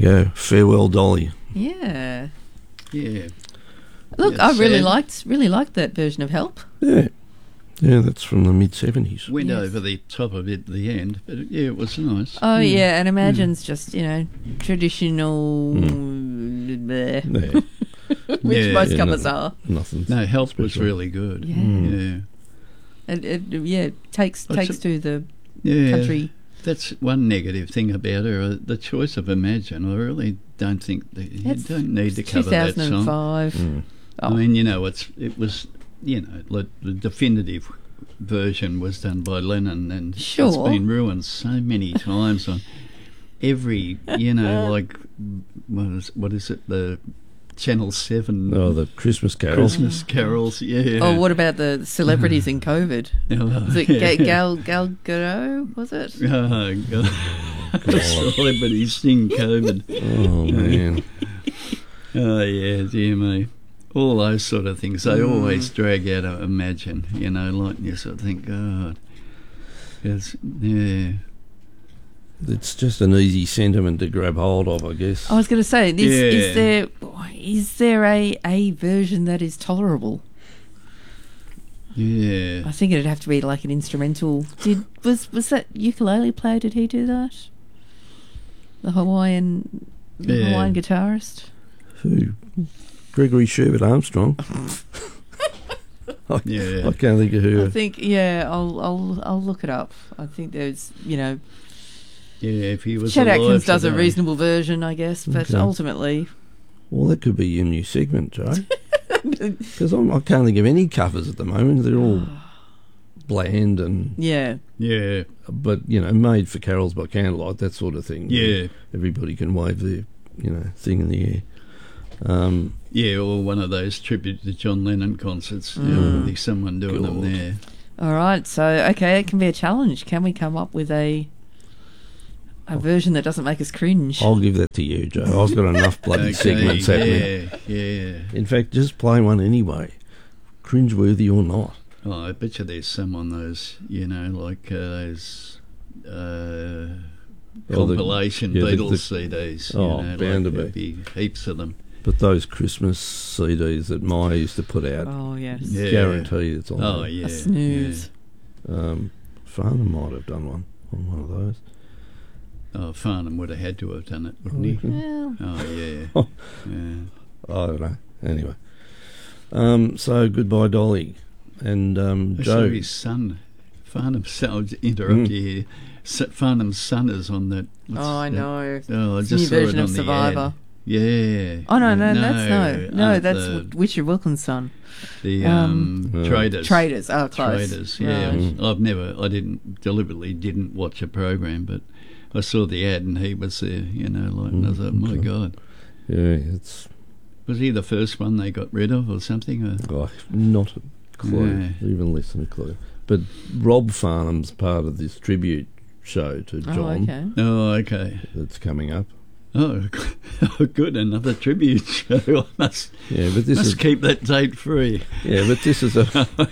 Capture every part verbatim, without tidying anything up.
go. Farewell, Dolly. Yeah. Yeah. Look, Yeah, I really sad. liked really liked that version of Help. Yeah. Yeah, that's from the mid seventies. Went Yes. over the top of it at the end, but yeah, it was nice. Oh yeah, and Imagine's just, you know, traditional bleh, Yeah. which Yeah. most Yeah, covers no. are. Nothing. No, Help was special. really good. Yeah. Mm. Yeah. It, it, yeah, it takes That's takes a- to the Yeah. country. That's one negative thing about her, uh, the choice of Imagine. I really don't think that you It's- don't need to it's cover that two thousand song. five. Mm. Oh. I mean, you know, it's it was, you know, like the definitive version was done by Lennon, and it's Sure. been ruined so many times on every, you know, like what is what is it, the Channel Seven Oh, the Christmas Carol. Christmas carols, yeah. Oh, what about the celebrities in COVID? Oh, Was it yeah. Ga- Gal Gal Gadot? Was it? Oh, God. Celebrities sing COVID. Oh, man. Oh, yeah, dear me. All those sort of things. They Mm. always drag out of Imagine, you know, like you sort of think, God. It's, yeah. It's just an easy sentiment to grab hold of, I guess. I was going to say, this, Yeah. is there is there a, a version that is tolerable? Yeah. I think it'd have to be like an instrumental. Did was was that ukulele player? Did he do that? The Hawaiian, the Yeah. Hawaiian guitarist. Who? Gregory Sherbert Armstrong. I, Yeah. I can't think of who. I think yeah. I'll I'll I'll look it up. I think there's you know Yeah, if he was Chet alive Atkins does a today. reasonable version, I guess, but Okay. ultimately, Well, that could be your new segment, Joe. Because I can't think of any covers at the moment. They're all bland and, yeah. Yeah, but, you know, made for carols by candlelight, that sort of thing. yeah. Everybody can wave their, you know, thing in the air. Um, Yeah, or one of those tribute to John Lennon concerts. Mm. There will be someone doing them God. there. All right, so okay, it can be a challenge. Can we come up with a a version that doesn't make us cringe? I'll give that to you, Joe. I've got enough bloody segments happening. yeah, yeah. In fact, just play one anyway, cringeworthy or not. Oh, I bet you there's some on those, you know, like uh, those uh, Oh, the- compilation yeah, the- Beatles the- C Ds. Oh, you know, bound like to there'd be heaps of them. But those Christmas C Ds that Maya used to put out, Oh yes, Yeah. guaranteed it's on Oh, there. yeah. a snooze. Um, Farnham might have done one on one of those. Yeah. Oh, Farnham would have had to have done it, wouldn't he? Well, Oh, yeah. Oh. yeah. I don't know. Anyway, um, so goodbye, Dolly, and um, I Joe. saw his son, Farnham's son, I'll interrupt Mm. you here. S- Farnham's son is on that. what's oh, I that? know. Oh, I It's just new saw version it of on Survivor. the ad. Yeah. Oh no, no, that's no, no, uh, that's the, Richard Wilkins' son. the um, um, uh, traders. Traders, oh, close. Traders, yeah. Right. Mm. I've never, I didn't, deliberately didn't watch a program, but I saw the ad and he was there, you know, like, and I Mm, thought, my okay. God. Yeah, it's Was he the first one they got rid of or something? Or? oh, not a clue, Yeah. even less than a clue. But Rob Farnham's part of this tribute show to Oh, John okay. Oh, okay. that's coming up. Oh, good, another tribute show. I must, Yeah, but this must is keep that date free. yeah, but this is a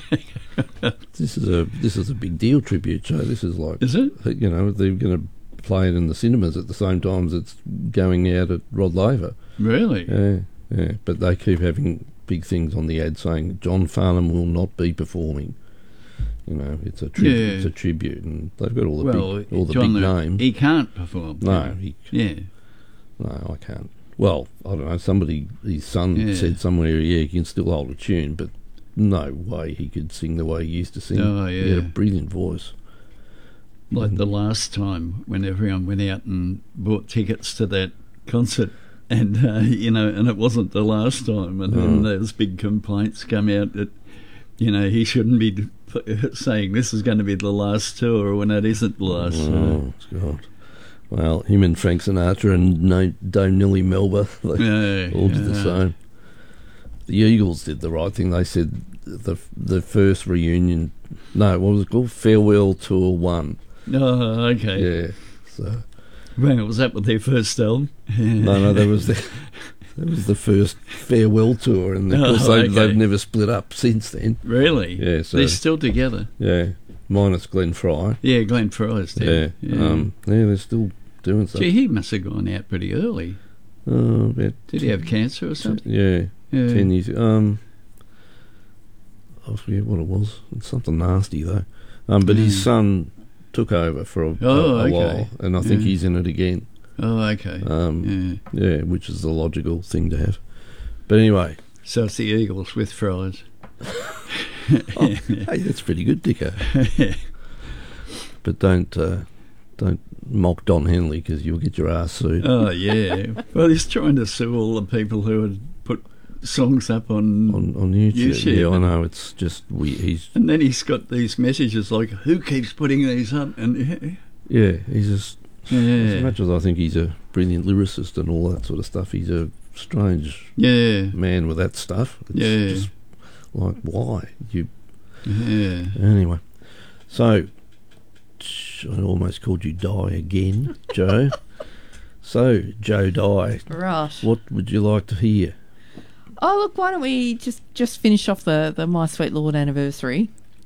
this is a this is a big deal tribute show. This is like Is it? you know they're going to play it in the cinemas at the same time as it's going out at Rod Laver. Really? Yeah, yeah. But they keep having big things on the ad saying John Farnham will not be performing. You know, it's a tribute. Yeah. It's a tribute, and they've got all the Well, big all the John, big uh, names. he can't perform. no, he, Yeah. no, I can't. Well, I don't know. Somebody, his son Yeah. said somewhere, yeah, he can still hold a tune, but no way he could sing the way he used to sing. Oh, He had a yeah. brilliant voice. Like the last time when everyone went out and bought tickets to that concert, and uh, you know, and it wasn't the last time, and then Oh. those big complaints come out that you know he shouldn't be saying this is going to be the last tour when it isn't the last. Oh, God. Well, him and Frank Sinatra and no, Dame Nellie Melba, they Yeah, all did the yeah. same. The Eagles did the right thing. They said the the first reunion, no, what was it called? Farewell Tour One. Oh, okay. Yeah. So Well, was that with their first album? no, no, that was the that was the first farewell tour, and of Oh, course they, okay. they've never split up since then. Really? Yeah, so They're still together. yeah, minus Glenn Fry. Yeah, Glenn Fry's Yeah, dead. Yeah. Um, yeah, they're still doing stuff. Gee, he must have gone out pretty early. Uh, about Did he have cancer or something? Yeah, Yeah. ten years. Um, I forget what it was. It's something nasty though. Um, but his Mm. son took over for a, Oh, a, a okay. while, and I think Yeah. he's in it again. Oh, okay. Um, yeah. yeah, which is the logical thing to have. But anyway, So it's the Eagles with fries. oh, hey, that's pretty good, Dicko. But don't uh, don't mock Don Henley because you'll get your ass sued. Oh, yeah. Well, he's trying to sue all the people who had put songs up on... on on YouTube. YouTube. Yeah, I know. It's just we. He's And then he's got these messages like, who keeps putting these up? And yeah. He's just as yeah, much as I think he's a brilliant lyricist and all that sort of stuff. He's a strange yeah, man with that stuff. It's Yeah. just like why you yeah. anyway. So I almost called you Die again, Joe. So Joe Die, Right. what would you like to hear? Oh, look, why don't we just, just finish off the, the My Sweet Lord anniversary?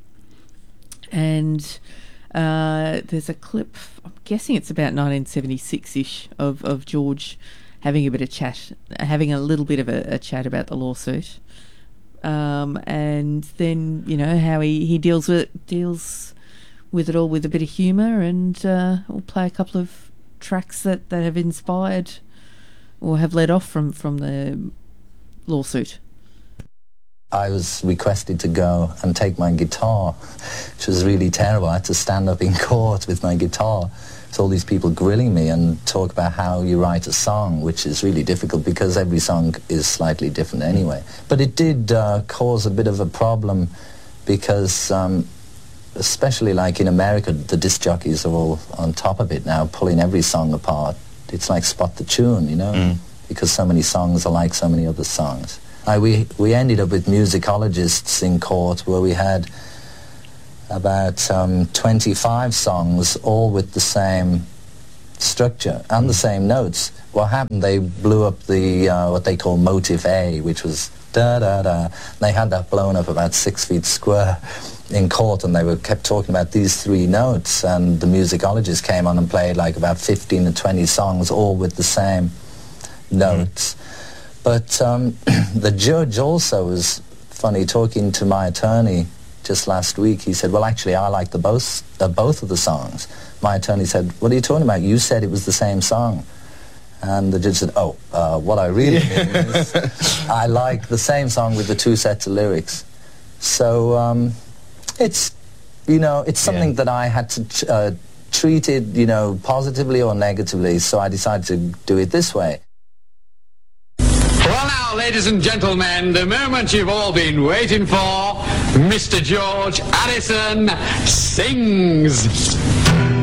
And uh, there's a clip, I'm guessing it's about nineteen seventy-six-ish, of, of George having a bit of chat, having a little bit of a, a chat about the lawsuit. Um, and then, you know, how he, he deals with it, deals with it all with a bit of humour, and uh, we'll play a couple of tracks that, that have inspired or have led off from, from the lawsuit. I was requested to go and take my guitar, which was really terrible. I had to stand up in court with my guitar. So all these people grilling me and talk about how you write a song, which is really difficult because every song is slightly different anyway. But it did uh, cause a bit of a problem because, um, especially like in America, the disc jockeys are all on top of it now, pulling every song apart. It's like Spot the Tune, you know, mm. because so many songs are like so many other songs. I, we, we ended up with musicologists in court where we had about um, twenty-five songs, all with the same structure and the same notes. What happened, they blew up the, uh, what they call motive A, which was da-da-da. They had that blown up about six feet square in court, and they were kept talking about these three notes, and the musicologist came on and played like about fifteen or twenty songs, all with the same notes. Mm. But um, the judge also was funny, talking to my attorney just last week. He said, well, actually, I like the both, uh, both of the songs. My attorney said, what are you talking about? You said it was the same song. And the judge said, oh, uh, what I really mean is I like the same song with the two sets of lyrics. So um, it's, you know, it's something yeah. that I had to uh, treat it, you know, positively or negatively, so I decided to do it this way. Well now, ladies and gentlemen, the moment you've all been waiting for, Mister George Harrison sings.